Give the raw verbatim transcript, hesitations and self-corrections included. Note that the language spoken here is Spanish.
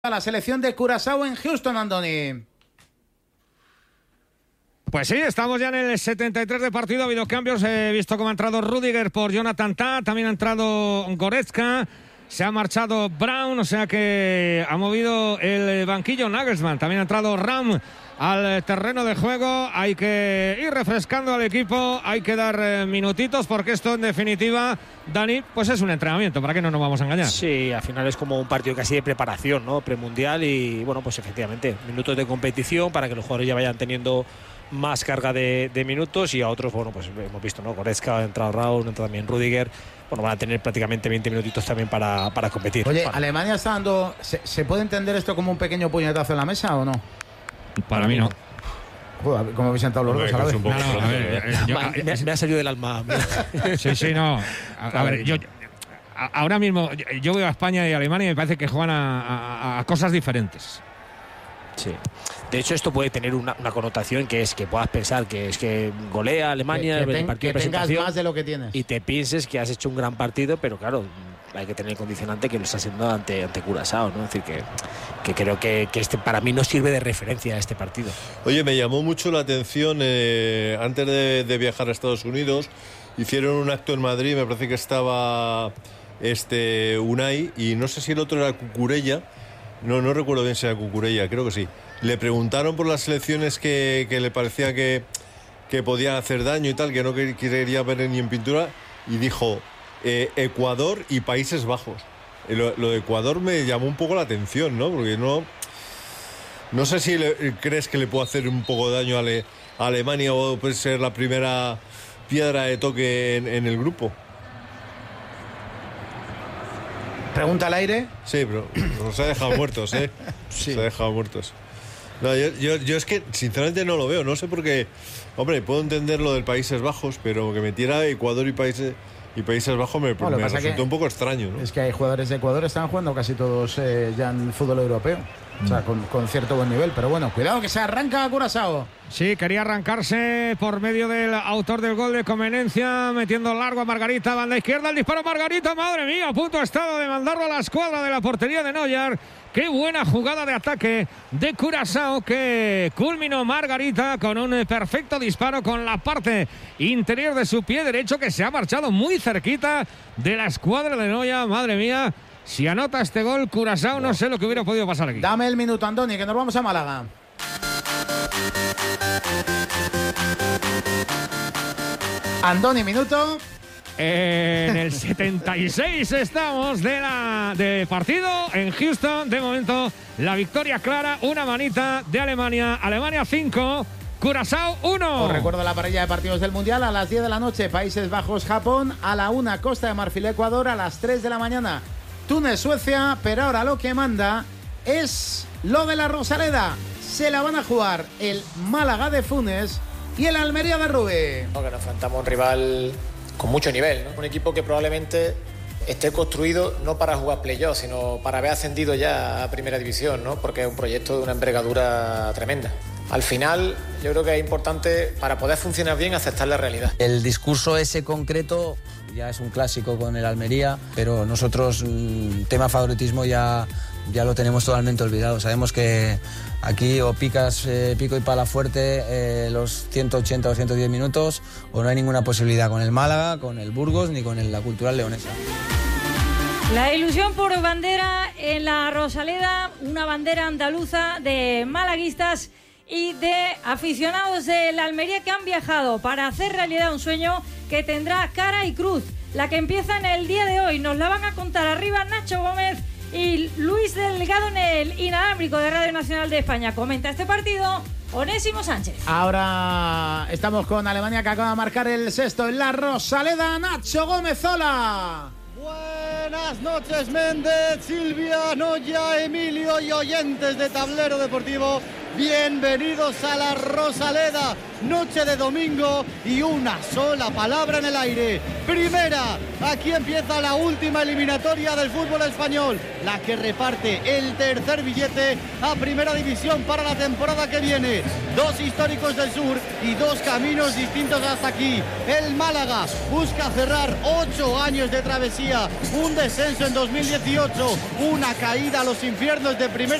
A la selección de Curazao en Houston, Andoni. Pues sí, estamos ya en el setenta y tres de partido. Ha habido cambios. He visto cómo ha entrado Rudiger por Jonathan Tah. También ha entrado Goretzka. Se ha marchado Brown. O sea que ha movido el banquillo Nagelsmann. También ha entrado Ram al terreno de juego. Hay que ir refrescando al equipo. Hay que dar eh, minutitos porque esto en definitiva, Dani, pues es un entrenamiento. ¿Para qué no nos vamos a engañar? Sí, al final es como un partido casi de preparación, ¿no? Premundial y bueno, pues efectivamente, minutos de competición para que los jugadores ya vayan teniendo más carga de, de minutos y a otros, bueno, pues hemos visto, ¿no? Goretzka, ha entrado Raúl, ha entrado también Rudiger. Bueno, van a tener prácticamente veinte minutitos también para, para competir. Oye, para. Alemania está dando... ¿se, ¿Se puede entender esto como un pequeño puñetazo en la mesa o no? Para mí no. Joder, ¿cómo habéis sentado los dos a la vez? No, no, a ver, eh, yo, me, me, me ha salido del alma. Sí, sí, no. A, a ver, yo... A, ahora mismo, yo veo a España y a Alemania y me parece que juegan a, a, a cosas diferentes. Sí. De hecho, esto puede tener una, una connotación que es que puedas pensar que es que golea a Alemania que, que, el ten, partido que de presentación tengas más de lo que tienes y te pienses que has hecho un gran partido, pero claro, hay que tener el condicionante que lo está haciendo ante, ante Curazao, ¿no? Es decir, que, que creo que, que este para mí no sirve de referencia a este partido. Oye, me llamó mucho la atención, eh, antes de, de viajar a Estados Unidos, hicieron un acto en Madrid, me parece que estaba este Unai, y no sé si el otro era Cucurella, no, no recuerdo bien si era Cucurella, creo que sí. Le preguntaron por las selecciones que, que le parecía que, que podían hacer daño y tal, que no quería ver ni en pintura, y dijo eh, Ecuador y Países Bajos. Lo, lo de Ecuador me llamó un poco la atención, ¿no? Porque no no sé si le, crees que le puede hacer un poco de daño a, le, a Alemania o puede ser la primera piedra de toque en, en el grupo. Pregunta al aire. Sí, pero nos ha dejado muertos, ¿eh? Sí. Se ha dejado muertos. No, yo, yo, yo es que sinceramente no lo veo, no sé por qué. Hombre, puedo entender lo del Países Bajos, pero que metiera Ecuador y Países y Países Bajos me, bueno, me resultó un poco extraño, ¿no? Es que hay jugadores de Ecuador que están jugando casi todos eh, ya en fútbol europeo. O sea, con, con cierto buen nivel, pero bueno, cuidado que se arranca Curazao. Sí, quería arrancarse por medio del autor del gol de conveniencia, metiendo largo a Margarita, banda izquierda, el disparo Margarita, madre mía, a punto ha estado de mandarlo a la escuadra de la portería de Neuer. Qué buena jugada de ataque de Curazao que culminó Margarita con un perfecto disparo con la parte interior de su pie derecho que se ha marchado muy cerquita de la escuadra de Neuer, madre mía. Si anota este gol, Curazao, no sé lo que hubiera podido pasar aquí. Dame el minuto, Andoni, que nos vamos a Málaga. Andoni, minuto. En el setenta y seis estamos de la de partido en Houston. De momento, la victoria clara, una manita de Alemania. Alemania cinco, Curazao uno. Os recuerdo la parrilla de partidos del Mundial. A las diez de la noche, Países Bajos, Japón. A la una, Costa de Marfil, Ecuador. A las tres de la mañana, Túnez, Suecia. Pero ahora lo que manda es lo de la Rosaleda. Se la van a jugar el Málaga de Funes y el Almería de Rubí. No, que nos enfrentamos a un rival con mucho nivel, ¿no? Un equipo que probablemente esté construido no para jugar playoff, sino para haber ascendido ya a Primera División, ¿no? Porque es un proyecto de una envergadura tremenda. Al final, yo creo que es importante, para poder funcionar bien, aceptar la realidad. El discurso ese concreto ya es un clásico con el Almería, pero nosotros, el tema favoritismo ya, ya lo tenemos totalmente olvidado. Sabemos que aquí o picas eh, pico y pala fuerte eh, los ciento ochenta o ciento diez minutos, o no hay ninguna posibilidad con el Málaga, con el Burgos ni con el, la Cultural Leonesa. La ilusión por bandera en la Rosaleda, una bandera andaluza de malaguistas y de aficionados del Almería que han viajado para hacer realidad un sueño que tendrá cara y cruz. La que empieza en el día de hoy nos la van a contar arriba Nacho Gómez y Luis Delgado en el inalámbrico de Radio Nacional de España. Comenta este partido Onésimo Sánchez. Ahora estamos con Alemania, que acaba de marcar el sexto en la Rosaleda. Nacho Gómez, hola. Buenas noches, Méndez, Silvia, Noya, Emilio y oyentes de Tablero Deportivo. Bienvenidos a la Rosaleda, noche de domingo y una sola palabra en el aire. Primera, aquí empieza la última eliminatoria del fútbol español, la que reparte el tercer billete a Primera División para la temporada que viene. Dos históricos del sur y dos caminos distintos hasta aquí. El Málaga busca cerrar ocho años de travesía, un descenso en dos mil dieciocho, una caída a los infiernos de Primera